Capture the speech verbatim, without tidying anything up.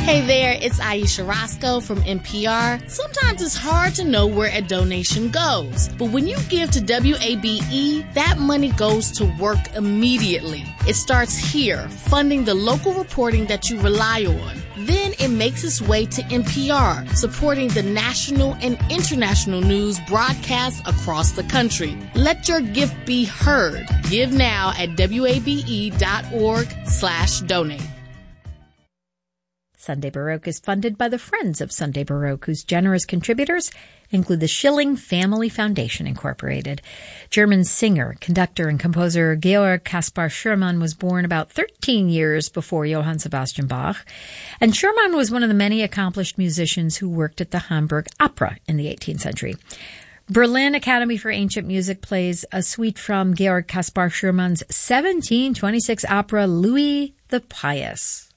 Hey there, it's Aisha Roscoe from N P R. Sometimes it's hard to know where a donation goes, but when you give to W A B E, that money goes to work immediately. It starts here, funding the local reporting that you rely on. Then it makes its way to N P R, supporting the national and international news broadcasts across the country. Let your gift be heard. Give now at wabe.org slash donate. Sunday Baroque is funded by the Friends of Sunday Baroque, whose generous contributors include the Schilling Family Foundation, Incorporated. German singer, conductor, and composer Georg Kaspar Schumann was born about thirteen years before Johann Sebastian Bach, and Schumann was one of the many accomplished musicians who worked at the Hamburg Opera in the eighteenth century. Berlin Academy for Ancient Music plays a suite from Georg Kaspar Schumann's seventeen twenty-six opera Louis the Pious.